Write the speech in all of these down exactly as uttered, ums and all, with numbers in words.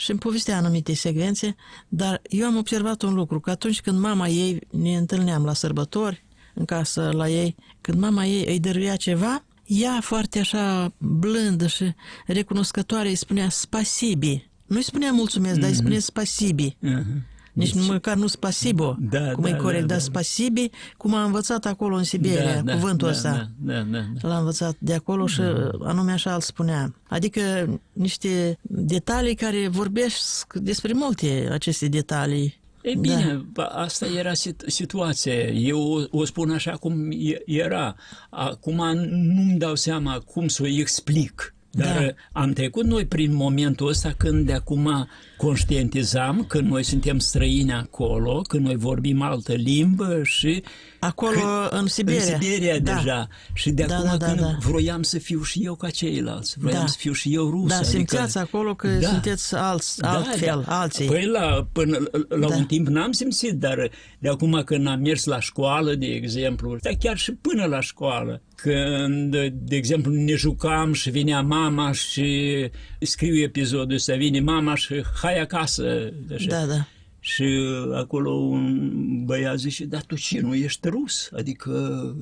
și îmi povestea anumite secvențe, dar eu am observat un lucru, că atunci când mama ei, ne întâlneam la sărbători, în casă la ei, când mama ei îi dăruia ceva, ea foarte așa blândă și recunoscătoare îi spunea spasibi. Nu îi spunea mulțumesc, mm-hmm. dar îi spunea spasibi. Uh-huh. Nici deci, măcar nu spasibo, da, cum da, e corect, da, dar da. spasibi, cum a învățat acolo în Siberia, da, cuvântul da, ăsta. Da, da, da, da. L-a învățat de acolo și da. anume așa îl spunea. Adică niște detalii care vorbesc despre multe aceste detalii. Ei bine, da. Asta era situația. Eu o, o spun așa cum era. Acum nu-mi dau seama cum să o explic. Dar da. Am trecut noi prin momentul ăsta când de acum conștientizam că noi suntem străini acolo, că noi vorbim altă limbă și... Acolo, că, în Siberia. În Siberia da. deja. Și de da, acum da, da, când da. vroiam să fiu și eu ca ceilalți, vroiam da. să fiu și eu rus. Da, adică, simțeați acolo că da. sunteți alți, da, altfel, da. alții. Păi la, până la da. un timp n-am simțit, dar de acum când am mers la școală, de exemplu, dar chiar și până la școală, când, de exemplu, ne jucam și venea mama și scriu episodul ăsta, vine mama și hai acasă. Așa. Da, da. Și acolo un băiat zice, dar tu ce, nu ești rus? Adică...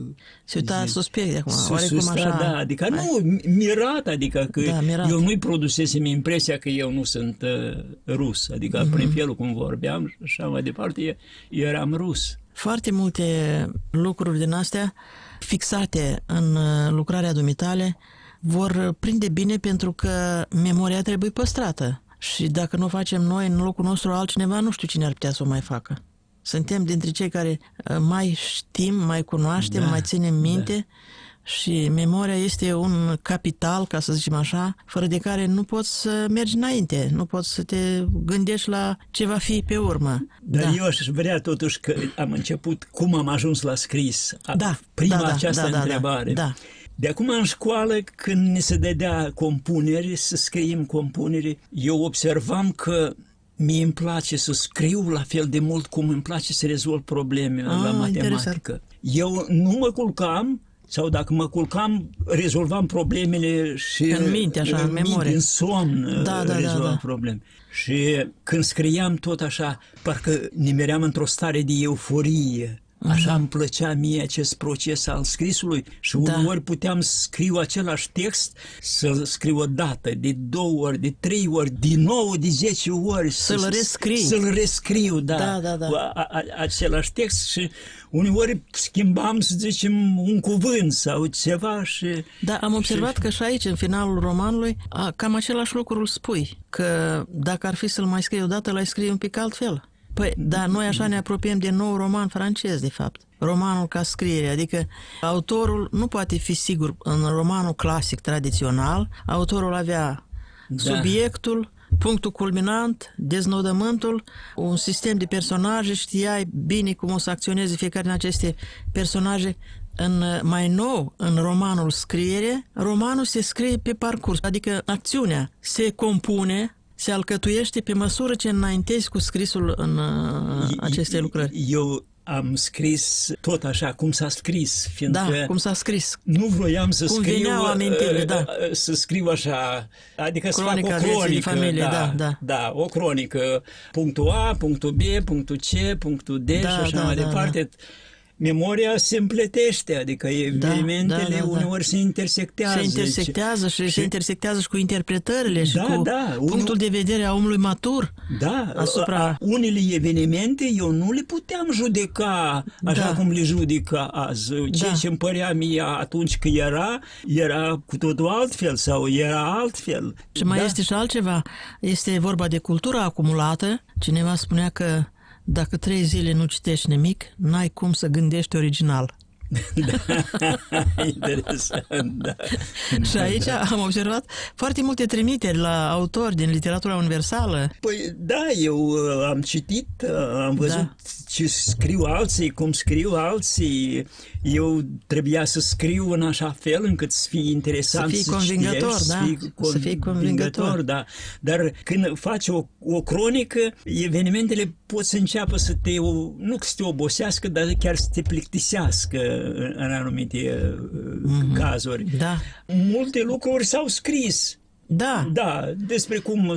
Se uita suspect de acum, sus, oarecum sus, așa... Da, adică hai. Nu, mirat, adică că da, mirat. Eu nu-i produsesem impresia că eu nu sunt uh, rus, adică mm-hmm. prin felul cum vorbeam și așa mai departe, eram rus. Foarte multe lucruri din astea fixate în lucrarea dumitale vor prinde bine pentru că memoria trebuie păstrată. Și dacă nu o facem noi în locul nostru altcineva, nu știu cine ar putea să o mai facă. Suntem dintre cei care mai știm, mai cunoaștem, da, mai ținem minte da. Și memoria este un capital, ca să zicem așa, fără de care nu poți să mergi înainte, nu poți să te gândești la ce va fi pe urmă. Dar da. eu aș vrea totuși că am început, cum am ajuns la scris, da, prima da, da, această da, da, întrebare. Da, da. De acum în școală, când ne se dădea compuneri, să scriem compuneri, eu observam că mie îmi place să scriu la fel de mult cum îmi place să rezolv probleme ah, la matematică. Interesant. Eu nu mă culcam, sau dacă mă culcam, rezolvam problemele și în minte, așa, în, în memorie. Minte, în somn da, da, rezolvam da, da. probleme. Și când scriam tot așa, parcă nimeream într-o stare de euforie. Așa îmi plăcea mie acest proces al scrisului și da. uneori puteam scriu același text, să scriu o dată, de două ori, de trei ori, din nou, de zece ori. Să-l rescrii. Să-l rescriu, da, da, da, da. A, a, același text și uneori schimbam, să zicem, un cuvânt sau ceva și... Da, am observat și... că și aici, în finalul romanului, a, cam același lucru îl spui, că dacă ar fi să-l mai scrii odată, l-ai scrie un pic altfel. Păi, dar noi așa ne apropiem de nou roman francez, de fapt. Romanul ca scriere, adică autorul nu poate fi sigur. În romanul clasic, tradițional, autorul avea da. subiectul, punctul culminant, deznodământul, un sistem de personaje, știai bine cum o să acționeze fiecare din aceste personaje. În, mai nou, în romanul scriere, romanul se scrie pe parcurs, adică acțiunea se compune, se alcătuiește pe măsură ce înaintezi cu scrisul în uh, aceste lucrări. Eu am scris tot așa, cum s-a scris, fiindcă da, cum s-a scris. Nu vroiam să cum scriu, amintire, da. să scriu așa, adică cronica să fac o cronică, familie, da, da, da. da, o cronică, punctul A, punctul B, punctul C, punctul D da, și așa da, mai da, departe. Da. Memoria se împletește, adică evenimentele da, da, da, da. uneori se intersectează. Se intersectează și, și se intersectează și cu interpretările și da, cu da, punctul de vedere a omului matur. Da, asupra... unele evenimente eu nu le puteam judeca așa da. cum le judecă azi. Ceea da. ce îmi părea mie atunci că era, era cu totul altfel sau era altfel. Și mai da. este și altceva, este vorba de cultura acumulată. Cineva spunea că dacă trei zile nu citești nimic, n-ai cum să gândești original. Da, interesant, da. Și aici am observat foarte multe trimiteri la autori din literatura universală. Păi da, eu am citit, am văzut da. ce scriu alții, cum scriu alții. Eu trebuia să scriu în așa fel încât să fie interesant, să fii convingător, citești, da. Să fii, con- să fii convingător, da. Dar când faci o, o cronică, evenimentele pot să înceapă să te, nu că să te obosească, dar chiar să te plictisească în anumite mm-hmm. cazuri. Da. Multe lucruri s-au scris. Da. Da, despre cum